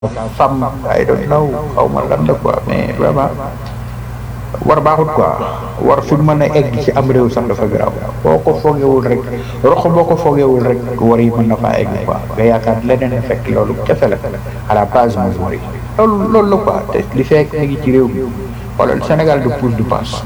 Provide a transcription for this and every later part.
femme I don't know xaw ma lan la quoi mais vraiment war baaxut quoi war fi mu mën a egg ci am réew sax dafa garaaw boo ko foogewul rek rox boo ko foogewul rek war yi mën na faa egg quoi nga yaakaar leneen a fekk loolu kese la à la base mooy war yi loolu la quoi te li fekk mi ngi ci réew mi xoolal Sénégal du pousse du passe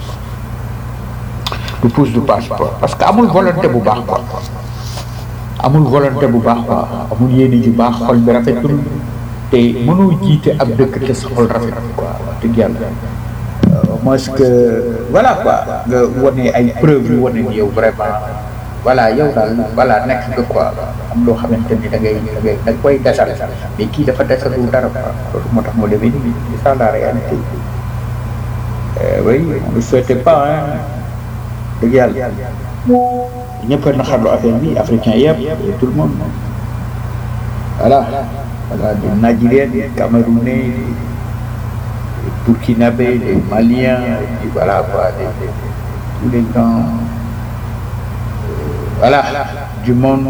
quoi parce que amul volonté bu baax quoi amul volonté bu baax quoi amul yéene ju baax xol bi rafetul te mënoo jiite ab dëkk te sa xol rafet quoi dëgg yàlla parce que voilà quoi nga wane ay preuve yu wane ni yow vraiment voilà yow daal voilà nekk nga quoi am loo xamante ni da nga koy desal mais kii dafa desalul dara quoi loolu moo tax moo demee nii c'est ça la réalité oui on ne souhaitait pas hein dëgg yàlla ñëpp a naxarlu affaire bi africain yëpp tout le monde voilà des Nigériens, des Camerounais, des Burkinabés, des Maliens, et voilà quoi, tous les gens, voilà, du monde,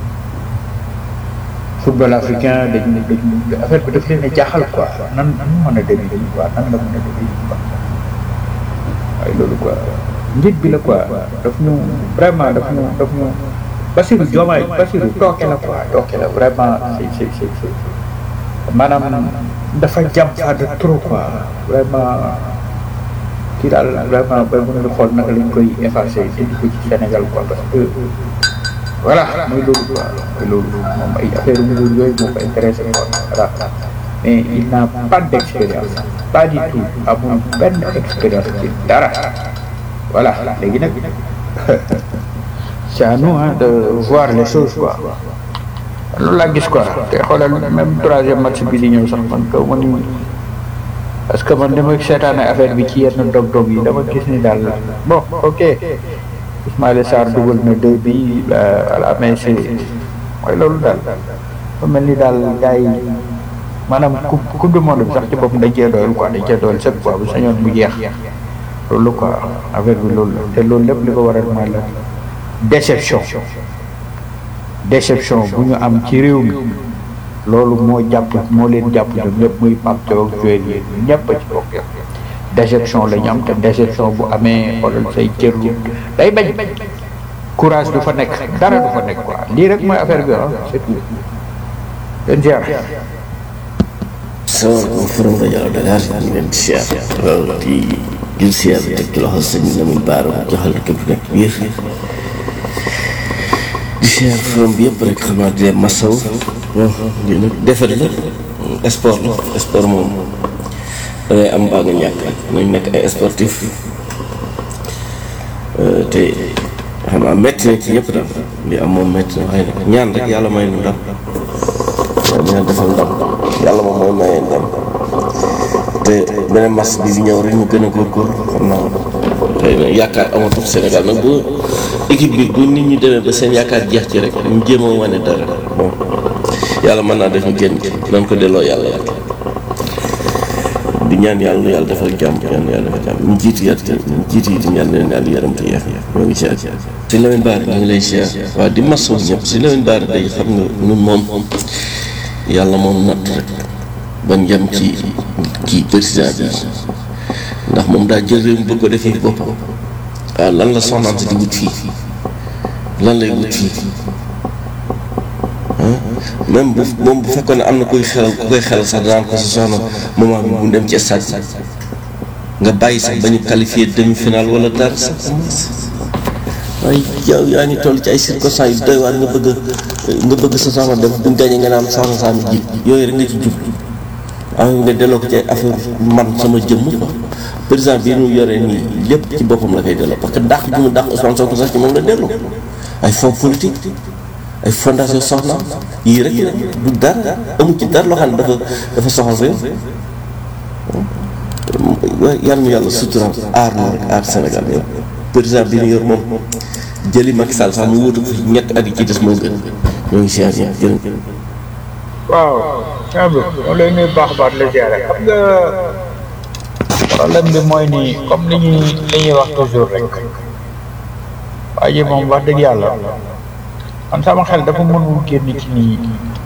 football africain, affaire bi daf leen a jaaxal quoi, nan mën a demee nii quoi, nan la mën a demee nii quoi, waaye loolu quoi, njiit bi la quoi, daf ñu vraiment daf ñu Bassirou Diomaye Bassirou tooke la quoi tooke la vraiment c'est maanaam dafa jàmpa de trop quoi vraiment kii daal vraiment ba mën nga xool naka lañ koy effacer dindi ko ci Sénégal quoi parce que voilà mooy loolu quoi mooy loolu moom ay affaire nguur yooyu moo ko intéressé quoi voilà mais il n'a pas d'expérience pas du tout amul benn expérience ci dara voilà léegi nag c'est à nous hein, de voir les choses quoi loolu laa gis quoi te xoolal même troisième match bi di ñëw sax man kaw ma ni parce que man dama seetaane affaire bi ci yenn dog-dog yi dama gis ni daal bon ok Ismaïla Sarr dugal na 2 bi voilà mais c'est mooy loolu daal ba mel ni daal gars yi maanaam coupe du monde bi sax ci boppam dañ cee doyal quoi dañ cee doyal sëpp quoi bu sañoon bu jeex loolu quoi affaire bi loolu la te loolu lépp li ko waral mooy la déception bu ñu am ci réew mi loolu moo leen jàpp ñoom ñëpp muy Pape Thiaw ak joueur yi ñëpp a ci bokk déception la ñu am te déception bu amee xoolal say cër day bañ courage du fa nekk dara du fa nekk quoi lii rek mooy affaire bi c'est tout leen ziar salaamaaleykum forum rajo Dakar ñu leen di ziar loolu di jël ziar bi teg ci loxo sëñ Lamine Bara joxal képp ku nekk biir di ziar forum bi yëpp rek xam naa di leen masaw lii nag defar la sport moom da ngay am baa nga ñàkk nañ nekk ay sportif te xam naa métti na ci ñëpp daal li am moom métti na waaye nag ñaan rek yàlla may nu ndam dina defal ndam yàlla moom mooy maye ndam te beneen match bi ñëw rek ñu gën a góorgóorlu xam naa xëy na yaakaar amatul Sénégal nag bu équipe bi bu nit ñi demee ba seen yaakaar jeex ci rek ñu jéem a wane dara bon yàlla mën naa def ñu génn nañ ko delloo yàlla di ñaan yàlla defal jàmm ñu jiitu yi di ñaan leen yàlla yaram te yeex ñoo ngi siyaar si Lamine Bara ñu ngi lay siyaar waaw di masawu ñëpp si Lamine Bara day xam nga ñun moom yàlla moom natt rek ban jëm ci kii président bi ndax moom daa jël réew mi bëgg ko defee boppam waaw lan la soxnaam si di wut fii lan lay wut fii même moom bu fekkoon ne am na koy xelal sax danaan ko si soxna moment bi bu dem ci stade nga bàyyi sax ba ñu qualifié demi-finale wala dara sax waaye yow yaa ngi toll ci ay circonstances yu doy waar nga bëgg sa soxna def duñ gañe nga naan soxna saa mi ji yooyu rek nga ci jub nga delloo ko ci ay affaire man sama jëmm quoi président bi ñu yoree nii lépp ci boppam la koy delloo parce que dàq bi mu dàq Ousmane Sonko sax ci moom la delloo ay fonds politique ay fondation soxna yii rek la du dara amul ci dara loo xam ne dafa soxal réew yàlla mu yàlla sutura aar na rek aar Sénégal yow président bi ñu yor moom jëli Macky Sall sax mu wóotu ko fi ñetti at yi ci des moo gën ñoo ngi siyaar ñëpp jërëjëf. waaw Thiam moom lay nuyu baax a baax la ziare xam nga problème bi mooy nii comme li ñuy wax toujours rek waa ji moom wax dëgg yàlla man sama xel dafa mënul génn ci nii